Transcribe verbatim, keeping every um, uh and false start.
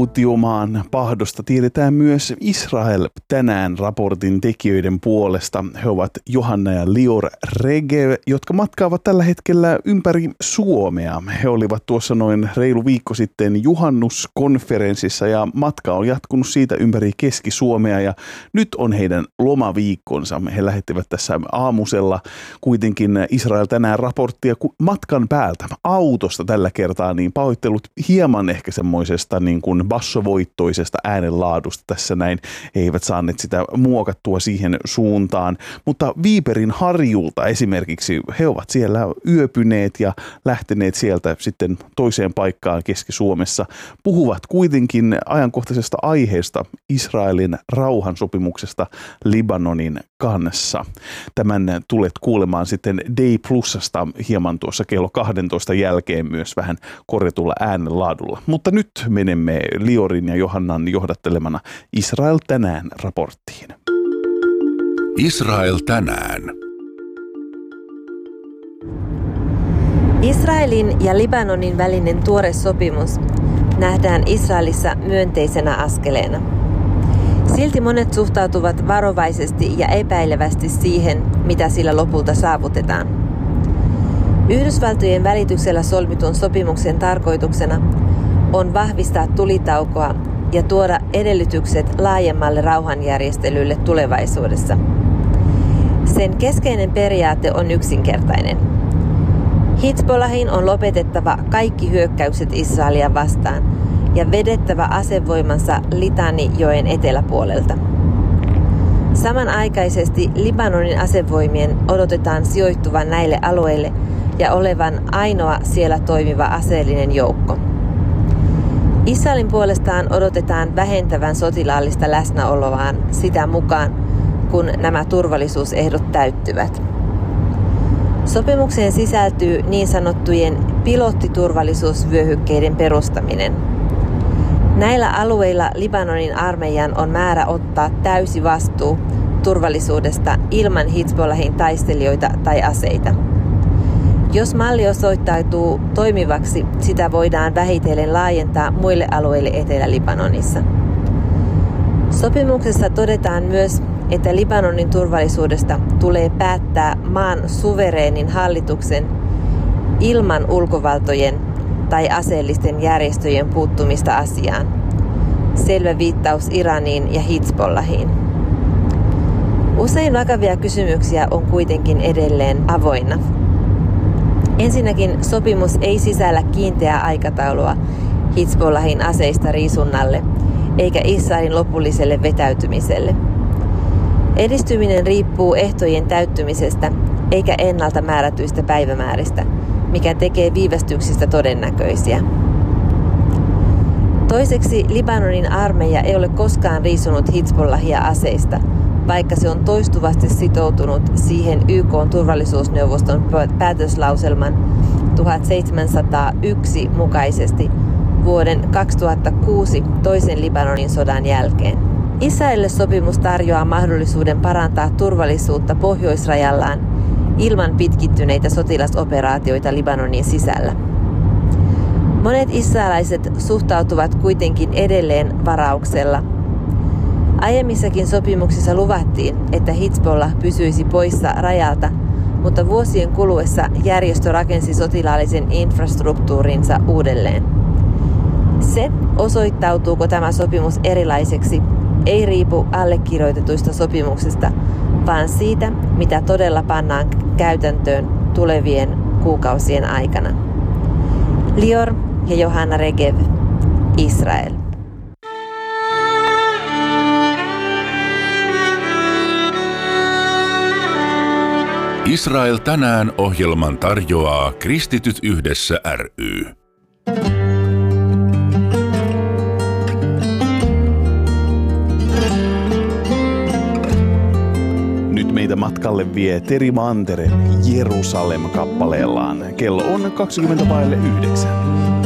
autiomaan pahdosta tiedetään myös Israel tänään raportin tekijöiden puolesta. He ovat Johanna ja Lior Regev, jotka matkaavat tällä hetkellä ympäri Suomea. He olivat tuossa noin reilu viikko sitten juhannuskonferenssissa ja matka on jatkunut siitä ympäri Keski-Suomea ja nyt on heidän lomaviikkonsa. He lähettivät tässä aamusella kuitenkin Israel tänään raporttia matkan päältä autosta tällä kertaa, niin pahoittelut hieman ehkä semmoisesta niin kuin bassovoittoisesta äänenlaadusta tässä näin. He eivät saaneet sitä muokattua siihen suuntaan, mutta Viiperin harjulta esimerkiksi he ovat siellä yöpyneet ja lähteneet sieltä sitten toiseen paikkaan Keski-Suomessa. Puhuvat kuitenkin ajankohtaisesta aiheesta, Israelin rauhansopimuksesta Libanonin kanssa. Tämän tulet kuulemaan sitten Day Plusasta hieman tuossa kello kahdentoista jälkeen myös vähän korjatulla äänenlaadulla. Mutta nyt menemme Liorin ja Johannan johdattelemana Israel tänään raporttiin. Israel tänään. Israelin ja Libanonin välinen tuore sopimus nähdään Israelissa myönteisenä askeleena. Silti monet suhtautuvat varovaisesti ja epäilevästi siihen, mitä sillä lopulta saavutetaan. Yhdysvaltojen välityksellä solmitun sopimuksen tarkoituksena on vahvistaa tulitaukoa ja tuoda edellytykset laajemmalle rauhanjärjestelylle tulevaisuudessa. Sen keskeinen periaate on yksinkertainen. Hizbollahin on lopetettava kaikki hyökkäykset Israelia vastaan ja vedettävä asevoimansa Litani-joen eteläpuolelta. Samanaikaisesti Libanonin asevoimien odotetaan sijoittuvan näille alueille ja olevan ainoa siellä toimiva aseellinen joukko. Israelin puolestaan odotetaan vähentävän sotilaallista läsnäoloaan sitä mukaan, kun nämä turvallisuusehdot täyttyvät. Sopimukseen sisältyy niin sanottujen pilottiturvallisuusvyöhykkeiden perustaminen. Näillä alueilla Libanonin armeijan on määrä ottaa täysi vastuu turvallisuudesta ilman Hizbollahin taistelijoita tai aseita. Jos malli osoittautuu toimivaksi, sitä voidaan vähitellen laajentaa muille alueille Etelä-Libanonissa. Sopimuksessa todetaan myös, että Libanonin turvallisuudesta tulee päättää maan suvereenin hallituksen ilman ulkovaltojen tai aseellisten järjestöjen puuttumista asiaan. Selvä viittaus Iraniin ja Hizbollahiin. Usein vakavia kysymyksiä on kuitenkin edelleen avoinna. Ensinnäkin sopimus ei sisällä kiinteää aikataulua Hizbollahin aseista riisunnalle eikä Israelin lopulliselle vetäytymiselle. Edistyminen riippuu ehtojen täyttymisestä eikä ennalta määrätyistä päivämääristä, mikä tekee viivästyksistä todennäköisiä. Toiseksi Libanonin armeija ei ole koskaan riisunut Hizbollahia aseista, vaikka se on toistuvasti sitoutunut siihen Y K:n turvallisuusneuvoston päätöslauselman tuhatseitsemänsataayksi mukaisesti vuoden kaksituhattakuusi toisen Libanonin sodan jälkeen. Israelille sopimus tarjoaa mahdollisuuden parantaa turvallisuutta pohjoisrajallaan ilman pitkittyneitä sotilasoperaatioita Libanonin sisällä. Monet israelaiset suhtautuvat kuitenkin edelleen varauksella. Aiemmissakin sopimuksissa luvattiin, että Hizbollah pysyisi poissa rajalta, mutta vuosien kuluessa järjestö rakensi sotilaallisen infrastruktuurinsa uudelleen. Se, osoittautuuko tämä sopimus erilaiseksi, ei riipu allekirjoitetuista sopimuksista, vaan siitä, mitä todella pannaan käytäntöön tulevien kuukausien aikana. Lior ja Johanna Regev, Israel. Israel tänään -ohjelman tarjoaa Kristityt yhdessä ry. Nyt meitä matkalle vie Teri Mantere Jerusalem-kappaleellaan. Kello on kaksikymmentä vaille yhdeksän.